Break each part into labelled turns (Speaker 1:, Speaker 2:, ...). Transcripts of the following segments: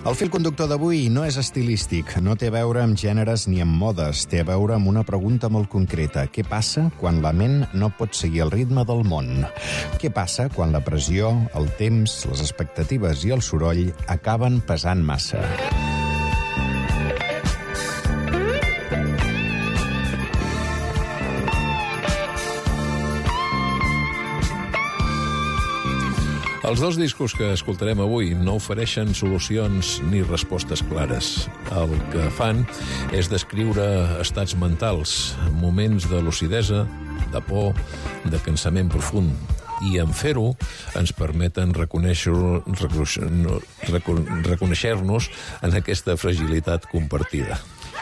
Speaker 1: El fil conductor d'avui no és estilístic, no té a veure amb gèneres ni amb modes, té a veure amb una pregunta molt concreta. Què passa quan la ment no pot seguir el ritme del món? Què passa quan la pressió, el temps, les expectatives i el soroll acaben pesant massa?
Speaker 2: Els dos discos que escoltarem avui no ofereixen solucions ni respostes clares. El que fan és descriure estats mentals, moments de lucidesa, de por, de cansament profund. I en fer-ho ens permeten reconèixer-nos en aquesta fragilitat compartida.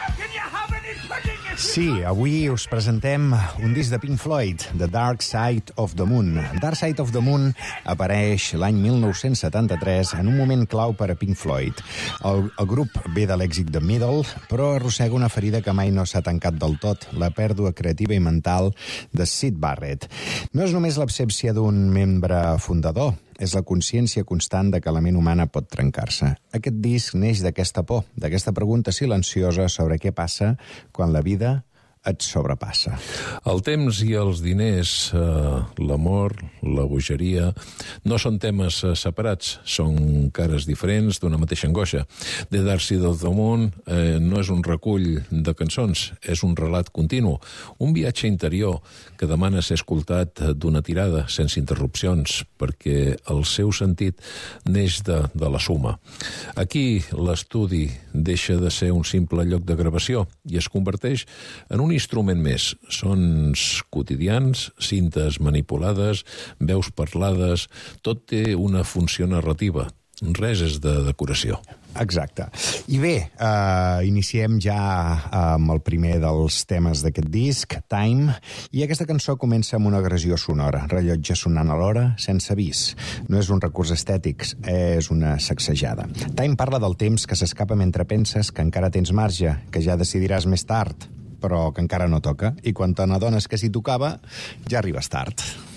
Speaker 1: Sí, avui us presentem un disc de Pink Floyd, The Dark Side of the Moon. Dark Side of the Moon apareix l'any 1973 en un moment clau per a Pink Floyd. El grup ve de l'èxit de Middle, però arrossega una ferida que mai no s'ha tancat del tot, la pèrdua creativa i mental de Syd Barrett. No és només l'absència d'un membre fundador, és la consciència constant de que la ment humana pot trencar-se. Aquest disc neix d'aquesta por, d'aquesta pregunta silenciosa sobre què passa quan la vida et sobrepassa.
Speaker 2: El temps i els diners, l'amor, la bogeria, no són temes separats, són cares diferents d'una mateixa angoixa. The Dark Side of the Moon no és un recull de cançons, és un relat continu, un viatge interior que demana ser escoltat d'una tirada, sense interrupcions, perquè el seu sentit neix de la suma. Aquí l'estudi deixa de ser un simple lloc de gravació i es converteix en un instrument més. Sons quotidians, cintes manipulades, veus parlades, tot té una funció narrativa. Res és de decoració.
Speaker 1: Exacte. I bé, iniciem ja amb el primer dels temes d'aquest disc, Time, i aquesta cançó comença amb una agressió sonora, rellotge sonant a l'hora sense avís. No és un recurs estètic, és una sacsejada. Time parla del temps que s'escapa mentre penses que encara tens marge, que ja decidiràs més tard, però que encara no toca, i quan te n'adones que s'hi tocava, ja arribes tard.